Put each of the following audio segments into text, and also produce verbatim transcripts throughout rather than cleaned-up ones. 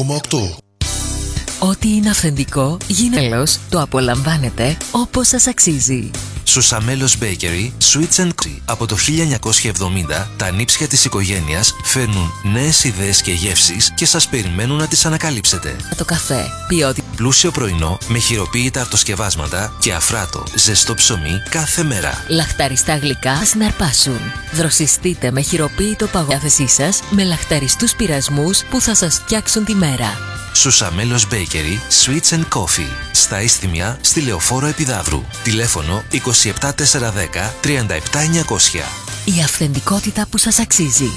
κόμμα οκτώ. Ό,τι είναι αυθεντικό γίνεται τέλος, το απολαμβάνετε όπως σας αξίζει. Σουσαμέλος Bakery, Sweets and Coffee. Από το χίλια εννιακόσια εβδομήντα, τα νήψια της οικογένειας φέρνουν νέες ιδέες και γεύσεις και σας περιμένουν να τις ανακαλύψετε. Το καφέ, ποιότητα. Πλούσιο πρωινό με χειροποίητα αυτοσκευάσματα και αφράτο, ζεστό ψωμί κάθε μέρα. Λαχταριστά γλυκά θα συναρπάσουν. Δροσιστείτε με χειροποίητο παγόδιαθεσή σας με λαχταριστούς πειρασμούς που θα σας φτιάξουν τη μέρα. Σουσαμέλος Bakery, Sweets and Coffee. Στα Ίσθημια, στη Λεωφόρο Επιδαύρου. Τηλέφωνο είκοσι επτά τετρακόσια δέκα τριάντα επτά εννιακόσια. Η αυθεντικότητα που σας αξίζει.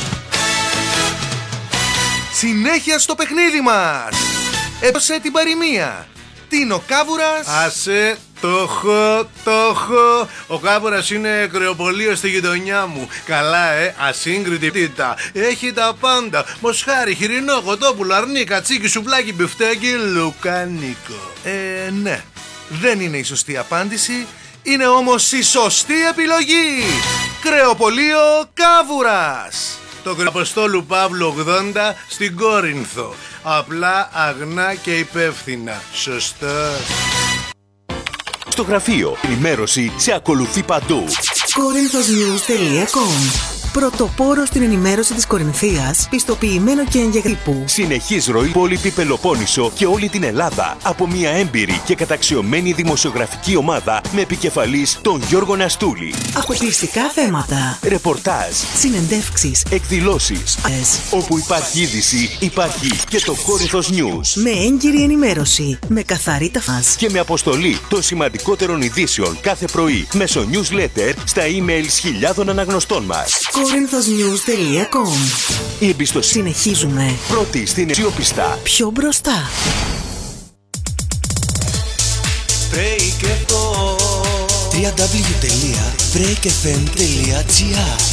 Συνέχεια στο παιχνίδι μας. Έδωσε την παροιμία. Τι είναι ο Κάβουρας? Άσε, το έχω, το έχω. Ο Κάβουρας είναι κρεοπολείο στη γειτονιά μου. Καλά, ε, ασύγκριτητα. Έχει τα πάντα. Μοσχάρι, χοιρινό, κοτόπουλο, αρνί, κατσίκι, σουβλάκι, μπιφτέκι, λουκάνικο. Ε, ναι. Δεν είναι η σωστή απάντηση. Είναι όμως η σωστή επιλογή. Κρεοπολείο Κάβουρας. Το Αποστόλου Παύλου ογδόντα στην Κόρινθο. Απλά, αγνά και υπεύθυνα. Σωστά. Στο γραφείο, ενημέρωση σε ακολουθεί παντού. Κορίνθος νιους τελεία κομ. Πρωτοπόρο στην ενημέρωση της Κορινθίας, πιστοποιημένο και εγγεγρίπου. Συνεχής ροή υπόλοιπη Πελοπόννησο και όλη την Ελλάδα από μια έμπειρη και καταξιωμένη δημοσιογραφική ομάδα με επικεφαλής τον Γιώργο Ναστούλη. Αποκλειστικά θέματα, ρεπορτάζ, συνεντεύξεις, εκδηλώσεις. As. Όπου υπάρχει είδηση, υπάρχει και το Κόρινθος News. Με έγκυρη ενημέρωση, με καθαρή ταφάς και με αποστολή των σημαντικότερων ειδήσεων κάθε πρωί μέσω newsletter στα emails χιλιάδων αναγνωστών μας. κορίνθος νιους τελεία κομ. Η εμπιστοσύνη. Συνεχίζουμε. Πρώτη στην αισιοπιστά. Πιο μπροστά. double-u double-u double-u τελεία break f m τελεία g r